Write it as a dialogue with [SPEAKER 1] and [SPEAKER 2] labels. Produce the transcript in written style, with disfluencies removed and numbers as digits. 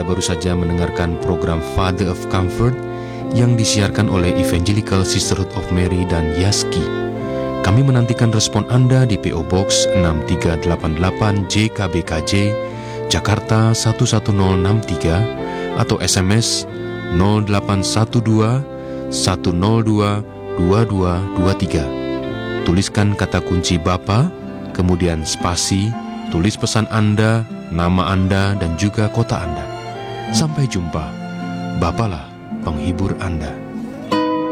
[SPEAKER 1] Anda baru saja mendengarkan program Father of Comfort yang disiarkan oleh Evangelical Sisterhood of Mary dan Yaski. Kami menantikan respon Anda di PO Box 6388 JKBKJ, Jakarta 11063 atau SMS 0812 102 2223. Tuliskan kata kunci Bapa, kemudian spasi, tulis pesan Anda, nama Anda, dan juga kota Anda. Sampai jumpa. Bapalah penghibur Anda.